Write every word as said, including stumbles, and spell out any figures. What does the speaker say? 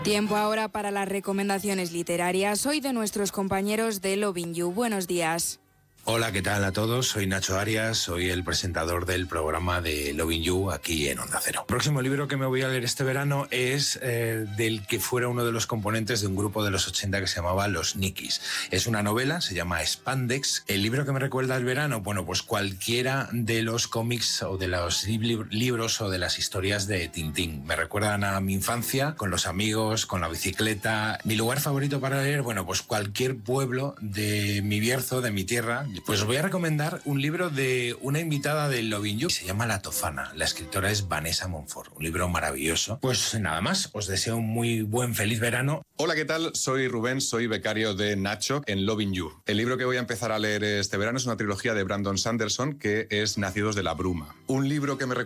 Tiempo ahora para las recomendaciones literarias, hoy de nuestros compañeros de Loving You. Buenos días. Hola, ¿qué tal a todos? Soy Nacho Arias, soy el presentador del programa de Loving You aquí en Onda Cero. El próximo libro que me voy a leer este verano es eh, del que fuera uno de los componentes de un grupo de los ochenta que se llamaba Los Nikis. Es una novela, se llama Spandex. El libro que me recuerda al verano, bueno, pues cualquiera de los cómics o de los lib- libros o de las historias de Tintín. Me recuerdan a mi infancia, con los amigos, con la bicicleta. Mi lugar favorito para leer, bueno, pues cualquier pueblo de mi Bierzo, de mi tierra. Pues os voy a recomendar un libro de una invitada de Loving You, se llama La Tofana. La escritora es Vanessa Monfort, un libro maravilloso. Pues nada más, os deseo un muy buen, feliz verano. Hola, ¿qué tal? Soy Rubén, soy becario de Nacho en Loving You. El libro que voy a empezar a leer este verano es una trilogía de Brandon Sanderson que es Nacidos de la Bruma. Un libro que me